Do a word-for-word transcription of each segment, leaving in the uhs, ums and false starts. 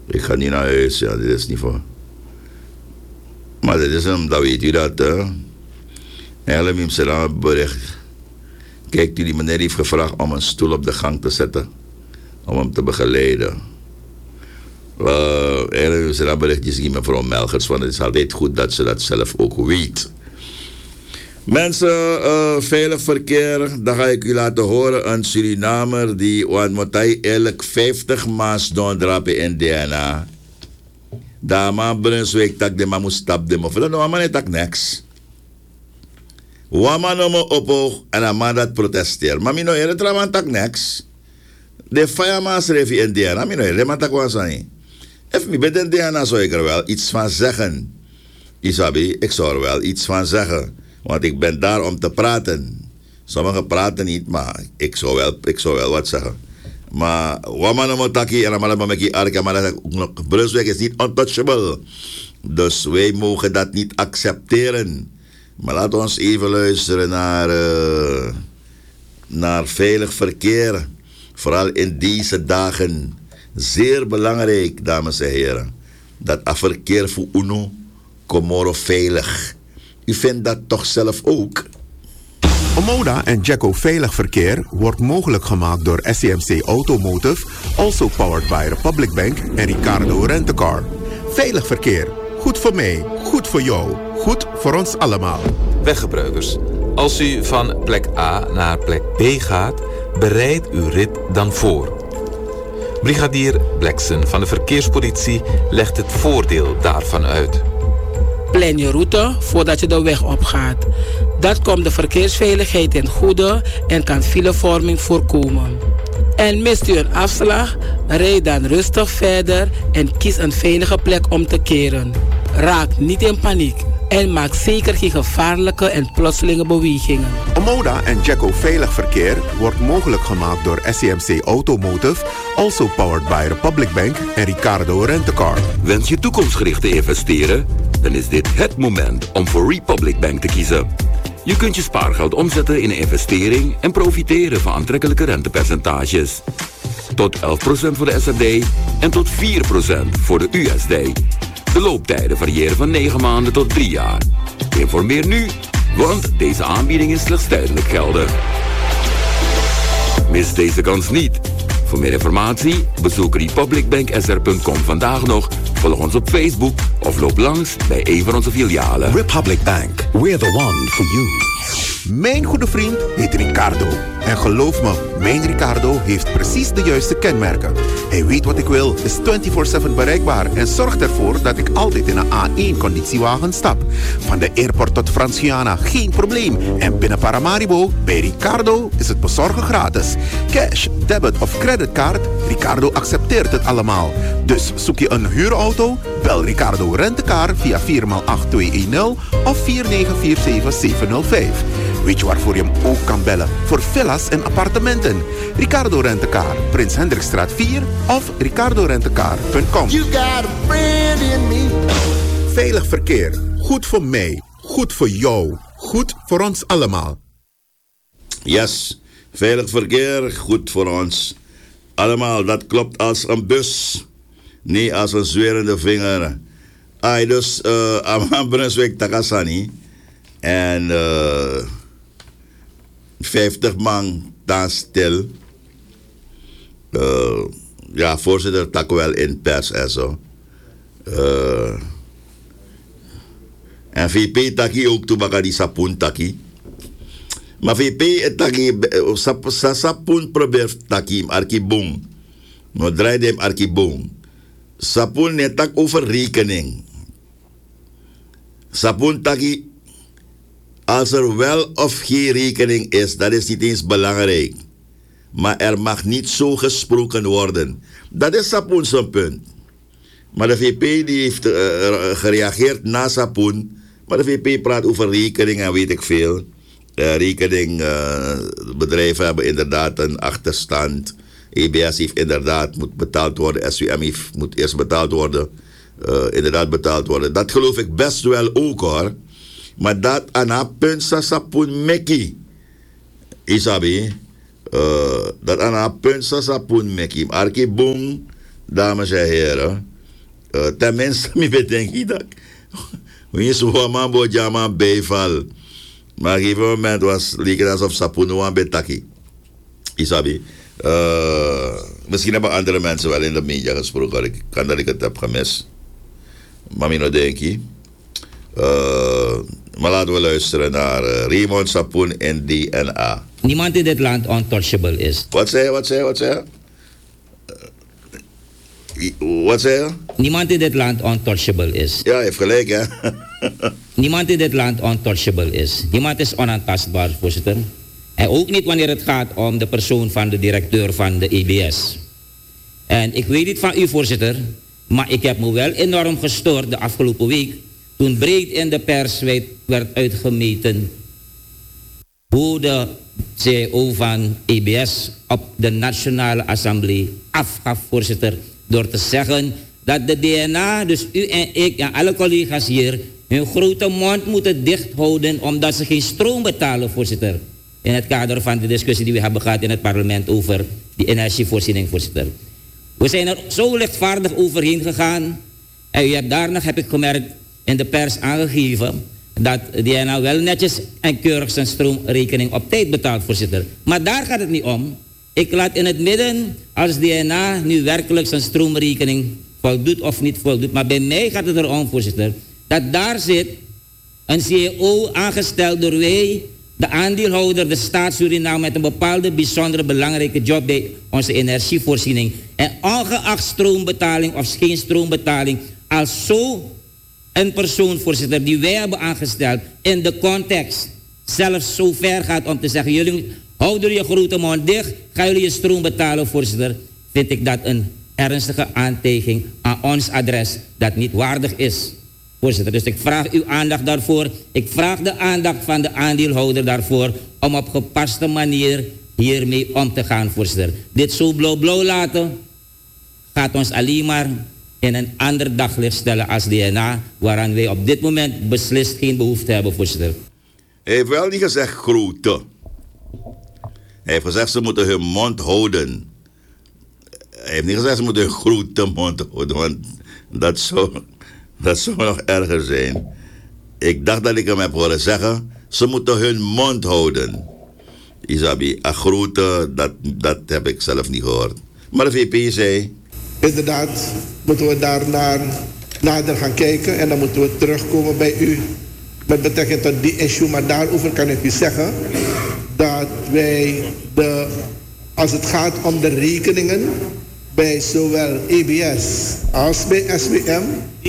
Ik ga niet naar huis, ja, dit is niet voor. Maar dit is hem, dat weet u dat, hè. Eigenlijk heeft ze dan een bericht. Kijk, die meneer heeft gevraagd om een stoel op de gang te zetten. Om hem te begeleiden. Uh, eigenlijk heeft ze dan berichtjes gegeven mevrouw Melgers, want het is altijd goed dat ze dat zelf ook weet. Mensen, uh, veilig verkeer, dan ga ik u laten horen. Een Surinamer die, want moet hij eigenlijk vijftig maas doordrapen in D N A. Daar man Brunswijk tak de man moet stap de man. Dat man niet tak niks. Wama no me ophoog en dan man dat protesteer. Maar mi no hele traman tak niks. De fireman schreef in D N A, mi no hele man tak was aan. If mi bij de D N A zou ik er wel iets van zeggen. Isabi, ik zou er wel iets van zeggen. Want ik ben daar om te praten. Sommigen praten niet, maar ik zou wel, ik zou wel wat zeggen. Maar wama no me taki en dan man met die arke, maar dat nog Brunswijk is niet untouchable. Dus wij mogen dat niet accepteren. Maar laat ons even luisteren naar, uh, naar veilig verkeer. Vooral in deze dagen. Zeer belangrijk, dames en heren. Dat het verkeer voor UNO Komoro veilig. U vindt dat toch zelf ook? Omoda en Jacko Veilig Verkeer wordt mogelijk gemaakt door S C M C Automotive, also powered by Republic Bank en Ricardo Rent-A-Car. Veilig verkeer. Goed voor mij, goed voor jou, goed voor ons allemaal. Weggebruikers, als u van plek A naar plek B gaat, bereid uw rit dan voor. Brigadier Blackson van de Verkeerspolitie legt het voordeel daarvan uit. Plan je route voordat je de weg opgaat. Dat komt de verkeersveiligheid ten goede en kan filevorming voorkomen. En mist u een afslag, rijd dan rustig verder en kies een veilige plek om te keren. Raak niet in paniek en maak zeker geen gevaarlijke en plotselinge bewegingen. Omoda en Jacko Veilig Verkeer wordt mogelijk gemaakt door S C M C Automotive, also powered by Republic Bank en Ricardo Rent-A-Car. Wens je toekomstgericht te investeren? Dan is dit het moment om voor Republic Bank te kiezen. Je kunt je spaargeld omzetten in een investering en profiteren van aantrekkelijke rentepercentages. Tot elf procent voor de S R D en tot vier procent voor de U S D. De looptijden variëren van negen maanden tot drie jaar. Informeer nu, want deze aanbieding is slechts tijdelijk geldig. Mis deze kans niet. Voor meer informatie bezoek republic bank s r punt com vandaag nog. Volg ons op Facebook of loop langs bij een van onze filialen. Republic Bank, we're the one for you. Mijn goede vriend heet Ricardo. En geloof me, mijn Ricardo heeft precies de juiste kenmerken. Hij weet wat ik wil, is vierentwintig zeven bereikbaar en zorgt ervoor dat ik altijd in een A één conditiewagen stap. Van de airport tot Franciana, geen probleem. En binnen Paramaribo, bij Ricardo, is het bezorgen gratis. Cash, debit of creditcard, Ricardo accepteert het allemaal. Dus zoek je een huurauto? Bel Ricardo Rent-A-Car via vier acht twee een nul of vier negen vier zeven zeven nul vijf. Weet je waarvoor je hem ook kan bellen? Voor villa's en appartementen. Ricardo Rent-A-Car, Prins Hendrikstraat vier of ricardo rent a car punt com. You got a friend in me. Veilig verkeer. Goed voor mij. Goed voor jou. Goed voor ons allemaal. Yes, veilig verkeer. Goed voor ons allemaal. Dat klopt als een bus. Niet als een zwerende vinger. Ai, dus uh, Aman Brunswijk Takasani. En uh, vijftig man staan stil. Uh, ja, voorzitter tak wel in pers en zo. Uh, en V P taki ook toebaka die sapun taki. Maar V P taki sap, sapun probeert taki arkibong. No draai dem arkibong. Sapun net tak over rekening. Sapun taki, als er wel of geen rekening is, dat is niet eens belangrijk. Maar er mag niet zo gesproken worden. Dat is Sapun zijn punt. Maar de V P die heeft uh, gereageerd na Sapun. Maar de V P praat over rekening en weet ik veel. Uh, rekening, uh, bedrijven hebben inderdaad een achterstand. E B S heeft inderdaad moet betaald worden. S U M heeft, moet eerst betaald worden. Uh, inderdaad betaald worden. Dat geloof ik best wel ook hoor. Maar dat aan haar punt sa sapun meki. Isabi. Uh, dat aan haar punt sa sapun meki. Arki boom, dames en heren. Uh, tenminste, ik bedenk je dat. We is een man bo jama bijval. Maar op een gegeven moment was het alsof Sapuno aan betaki. Isabi. Uh, misschien hebben andere mensen wel in de media gesproken. Ik kan dat ik het heb gemist. Maar ik nog denk je. Uh, maar laten we luisteren naar uh, Raymond Sapun en D N A. Niemand in dit land untouchable is. Wat zei je, wat zei je, wat zei je? Uh, wat zei je? Niemand in dit land untouchable is. Ja, je hebt gelijk, hè? Niemand in dit land untouchable is. Niemand is onaantastbaar, voorzitter. En ook niet wanneer het gaat om de persoon van de directeur van de E B S. En ik weet niet van u, voorzitter, maar ik heb me wel enorm gestoord de afgelopen week toen breed in de pers werd uitgemeten hoe de C E O van E B S op de Nationale Assemblée afgaf, voorzitter, door te zeggen dat de D N A, dus u en ik en alle collega's hier, hun grote mond moeten dicht houden omdat ze geen stroom betalen, voorzitter. In het kader van de discussie die we hebben gehad in het parlement over die energievoorziening, voorzitter. We zijn er zo lichtvaardig overheen gegaan. En u hebt daarna, heb ik gemerkt, in de pers aangegeven dat D N A wel netjes en keurig zijn stroomrekening op tijd betaalt, voorzitter. Maar daar gaat het niet om. Ik laat in het midden als D N A nu werkelijk zijn stroomrekening voldoet of niet voldoet. Maar bij mij gaat het erom, voorzitter, dat daar zit een C E O aangesteld door wij, de aandeelhouder, de staat Suriname, met een bepaalde bijzondere belangrijke job bij onze energievoorziening. En ongeacht stroombetaling of geen stroombetaling, als zo een persoon, voorzitter, die wij hebben aangesteld, in de context zelfs zo ver gaat om te zeggen, jullie houden je grote mond dicht, gaan jullie je stroom betalen, voorzitter, vind ik dat een ernstige aantijging aan ons adres dat niet waardig is. Voorzitter, dus ik vraag uw aandacht daarvoor. Ik vraag de aandacht van de aandeelhouder daarvoor om op gepaste manier hiermee om te gaan, voorzitter. Dit zo blauw-blauw laten gaat ons alleen maar in een ander daglicht stellen als D N A, waaraan wij op dit moment beslist geen behoefte hebben, voorzitter. Hij heeft wel niet gezegd grote. Hij heeft gezegd ze moeten hun mond houden. Hij heeft niet gezegd ze moeten hun grote mond houden, want dat zou... Dat zou nog erger zijn. Ik dacht dat ik hem heb horen zeggen, ze moeten hun mond houden. Isabi, a grote, dat, dat heb ik zelf niet gehoord. Maar de V P zei... Inderdaad, moeten we daar naar, nader gaan kijken en dan moeten we terugkomen bij u met betrekking tot die issue. Maar daarover kan ik u zeggen dat wij, de, als het gaat om de rekeningen bij zowel E B S als bij S W M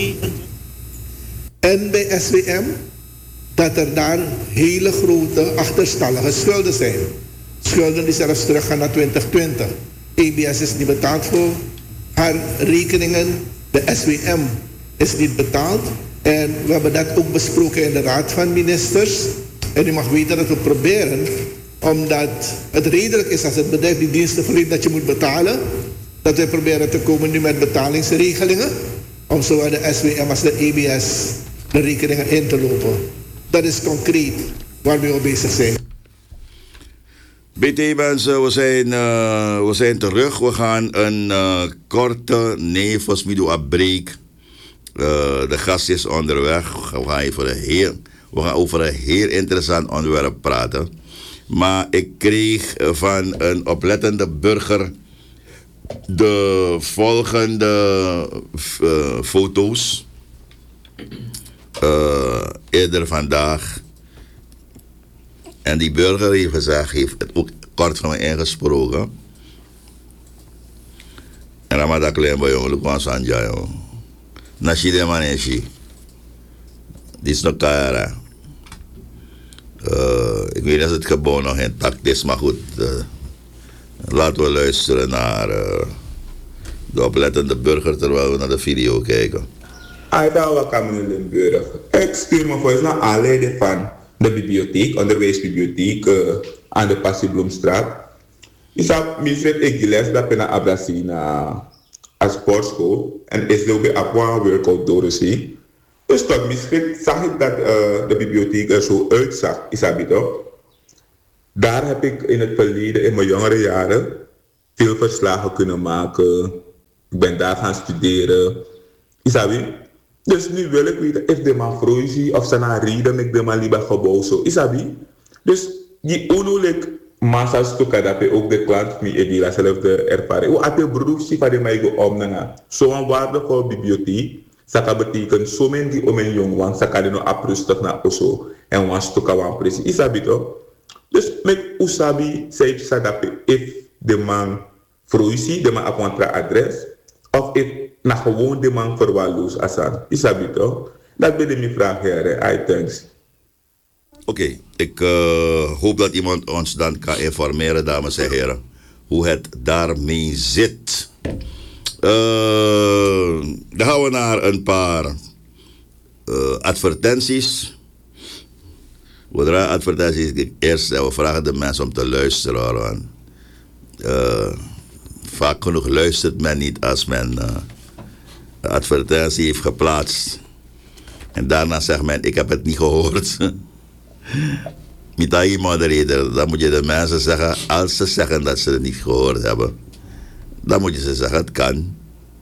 en bij S W M, dat er daar hele grote achterstallige schulden zijn. Schulden die zelfs teruggaan naar twintig twintig. E B S is niet betaald voor haar rekeningen. De S W M is niet betaald. En we hebben dat ook besproken in de Raad van Ministers. En u mag weten dat we proberen, omdat het redelijk is als het bedrijf die diensten verleent dat je moet betalen, dat wij proberen te komen nu met betalingsregelingen om zowel de S W M als de E B S de rekeningen in te lopen. Dat is concreet waar we mee bezig zijn. B T mensen, we zijn, uh, we zijn terug. We gaan een uh, korte, nee, volgens mij doen een break. Uh, de gast is onderweg. We gaan, even een heel, we gaan over een heel interessant onderwerp praten. Maar ik kreeg van een oplettende burger de volgende uh, foto's. Uh, eerder vandaag. En die burger heeft gezegd, heeft het ook kort van me ingesproken. En dan maar dat klein boy, jongen, loop aan Sanja, jongen. Nashi de maneshi. Dit is nog kara. Uh, ik weet niet of het gebouw nog intact is, maar goed. Uh, laten we luisteren naar uh, de oplettende burger terwijl we naar de video kijken. Aida wakam in Limburg. Ik stuur me voor eens naar aanleiding van de bibliotheek, onderwijsbibliotheek uh, aan de Passiebloemstraat. Ik heb misreed ik les dat ik abrasi naar een sportschool en is er bij een workout doorgezien. Dus tot misreed zag ik dat uh, de bibliotheek er zo uitzag, Isabito. Daar heb ik in het verleden, in mijn jongere jaren, veel verslagen kunnen maken. Ik ben daar gaan studeren. Isabi? Dus nu wil ik weten of de man vroeg of ze naar reden met de man liever gebouwd zo. Isabi? Dus die unulik massa stukken dat ook de klant mee heeft dezelfde ervaring. Hoe had de broertje van de mij om na zo'n waardevol bibliotheek. Saka betekent zo men die om een jong want saka die no aprustig na oso en wan stukken wan precies. Isabi toch? Dus met usabi zei ze dat if de man vroeg de man op een adres of if na gewoon de man verwaarloos asan. Isabi toch? Dat ben mijn vraag, heren. I thanks. Oké, okay, ik uh, hoop dat iemand ons dan kan informeren, dames en heren, hoe het daarmee zit. Uh, dan gaan we naar een paar uh, advertenties. We draaien advertenties eerst en we vragen de mensen om te luisteren. Want, uh, vaak genoeg luistert men niet als men uh, een advertentie heeft geplaatst. En daarna zegt men, ik heb het niet gehoord. Mitai moderator, dan moet je de mensen zeggen, als ze zeggen dat ze het niet gehoord hebben, dan moet je ze zeggen, het kan.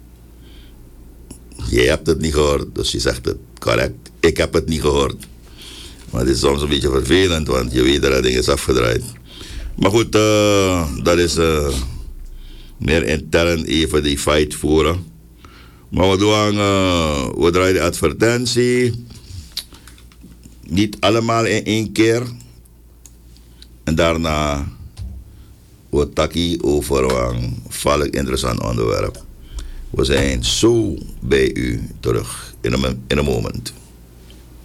Je hebt het niet gehoord, dus je zegt het correct. Ik heb het niet gehoord. Maar het is soms een beetje vervelend, want je weet dat het ding is afgedraaid. Maar goed, uh, dat is uh, meer intern even die fight voeren. Maar we doen, uh, we draaien de advertentie. Niet allemaal in één keer. En daarna wordt Taki over een valk interessant onderwerp. We zijn zo bij u terug in een, in een moment.